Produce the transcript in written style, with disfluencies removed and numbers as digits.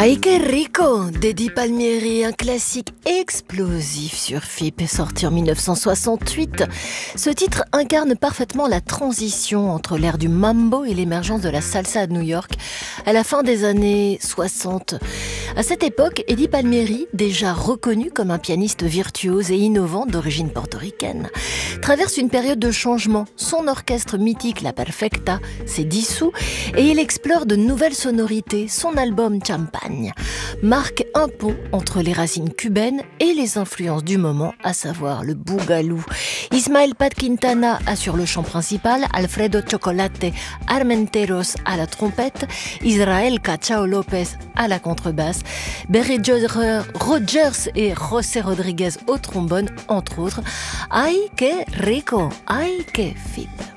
Ay que rico d'Eddie Palmieri, un classique explosif sur FIP, sorti en 1968. Ce titre incarne parfaitement la transition entre l'ère du mambo et l'émergence de la salsa à New York à la fin des années 60. À cette époque, Eddie Palmieri, déjà reconnu comme un pianiste virtuose et innovant d'origine portoricaine, traverse une période de changement. Son orchestre mythique, La Perfecta, s'est dissous et il explore de nouvelles sonorités. Son album Champagne marque un pont entre les racines cubaines et les influences du moment, à savoir le bougalou. Ismael Pat Quintana assure le chant principal, Alfredo Chocolate Armenteros à la trompette, Israel Cachao Lopez à la contrebasse, Berry Rogers et José Rodriguez au trombone, entre autres. Ay que rico, ay que FIP.